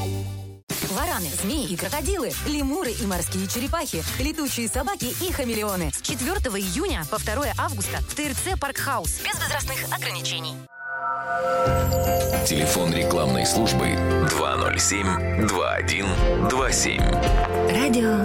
Вараны, змеи и крокодилы, лемуры и морские черепахи, летучие собаки и хамелеоны. С 4 июня по 2 августа в ТРЦ «Паркхаус». Без возрастных ограничений. Телефон рекламной службы 207-2127. Радио